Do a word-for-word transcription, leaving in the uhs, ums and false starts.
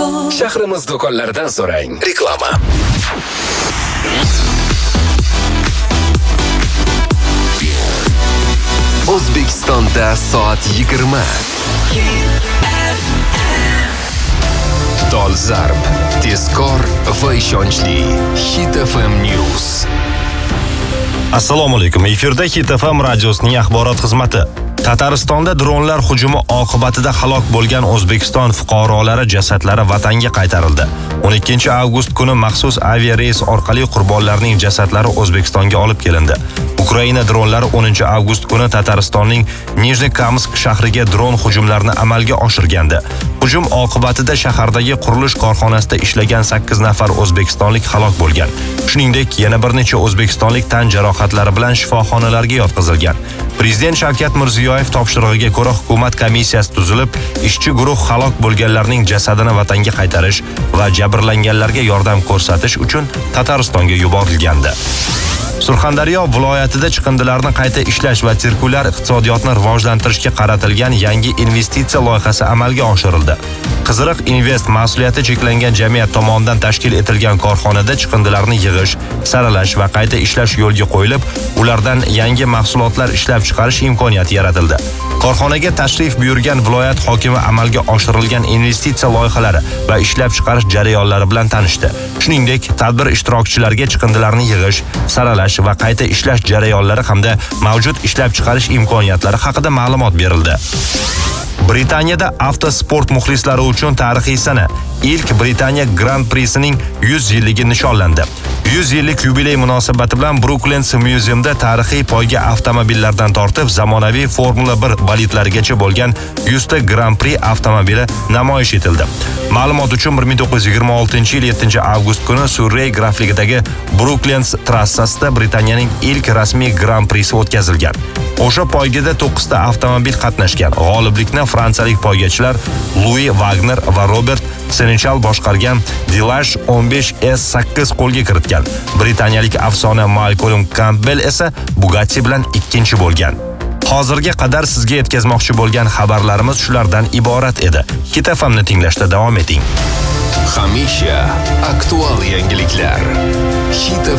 Shahrimiz do'konlaridan so'rang. Reklama. O'zbekistonda soat yigirma. Dolzarb, tezkor va ishonchli Hit F M News. Assalomu alaykum. Efirda Hit F M radiosining axborot xizmati. Tataristonda dronlar hujumi oqibatida halok bo'lgan O'zbekiston fuqarolari jasadlari vatanga qaytarildi. o'n ikkinchi avgust kuni maxsus aviareys orqali qurbonlarning jasadlari O'zbekistonga olib kelindi. Ukraina dronlari o'ninchi avgust kuni Tataristonning Nijnekamsk shahriga dron hujumlarini amalga oshirgandi. Hujum oqibatida shahardagi qurilish korxonasida ishlagan sakkiz nafar o'zbekistonlik halok bo'lgan. Shuningdek, yana bir necha o'zbekistonlik tan jarohatlari bilan shifoxonalarga yotqizilgan. Prezident Shavkat Mirziyoyev topshirig'iga ko'ra hukumat komissiyasi tuzilib, ishchi guruh halok bo'lganlarning jasadini vatanga qaytarish va jabrlanganlarga yordam ko'rsatish uchun Tataristonga yuborilgandi. Surxondaryo viloyatida chiqindilarni qayta ishlash va sirkulyar iqtisodiyotni rivojlantirishga qaratilgan yangi investitsiya loyihasi amalga oshirildi. Qiziriq Invest mas'uliyati cheklangan jamiyat tomonidan tashkil etilgan korxonada chiqindilarni yig'ish, saralash va qayta ishlash yo'lga qo'yilib, ulardan yangi mahsulotlar ishlab chiqarish imkoniyati yaratildi. Korxonaga tashrif buyurgan viloyat hokimi amalga oshirilgan investitsiya loyihalari va ishlab chiqarish jarayonlari bilan tanishdi. Shuningdek, tadbir ishtirokchilariga chiqindilarni yig'ish, saralash va qayta ishlash jarayonlari hamda mavjud ishlab chiqarish imkoniyatlari haqida ma'lumot berildi. Britaniyada avtosport muxlislari uchun tarixiy sana. Ilk Britaniya Grand Prixsining yuz yilligi nishonlandi. yuz yillik yubiley munosabati bilan Brooklands Museumda tarixiy poyga avtomobillardan tortib zamonaviy Formula bir bolidlarigacha bo'lgan yuz ta Grand Prix avtomobili namoyish etildi. Ma'lumot uchun bir ming to'qqiz yuz yigirma oltinchi yil yettinchi avgust kuni Surrey grafligidagi Brooklands trassasida Britaniyaning ilk rasmiy Grand Prixsi o'tkazilgan. O'sha poygada to'qqiz ta avtomobil qatnashgan. G'oliblikni fransiyalik poygachilar Louis Wagner va Robert Senechal boshqargan Dilash o'n besh S sakkiz qo'lga kiritgan. Britaniyalik afsona Malcolm Campbell esa Bugatti bilan ikkinchi bo'lgan. Hozirga qadar sizga yetkazmoqchi bo'lgan xabarlarimiz shulardan iborat edi. Hit F M'ni tinglashda davom eting. Hamisha aktual yangiliklar. Hit